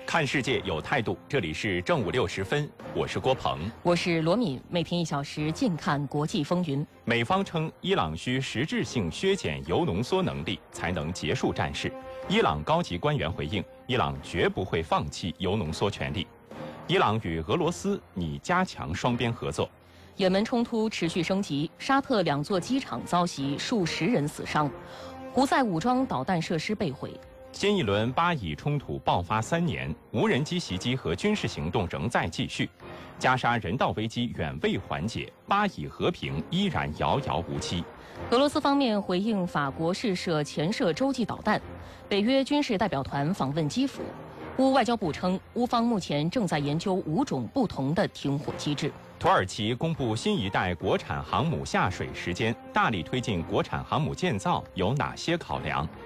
看世界有态度，这里是正午6时分，我是郭鹏， 我是罗敏。每天1小时，近看国际风云。 美方称，伊朗需实质性削减铀浓缩能力，才能结束战事。伊朗高级官员回应，伊朗绝不会放弃铀浓缩权利。伊朗与俄罗斯拟加强双边合作。 也门冲突持续升级，沙特2座机场遭袭，数十人死伤。胡塞武装导弹设施被毁。 新一轮巴以冲突爆发3年，无人机袭击和军事行动仍在继续，加沙人道危机远未缓解，巴以和平依然遥遥无期。 俄罗斯方面回应法国试射前射洲际导弹，北约军事代表团访问基辅。乌外交部称，乌方目前正在研究5种不同的停火机制。 土耳其公布新一代国产航母下水时间，大力推进国产航母建造有哪些考量？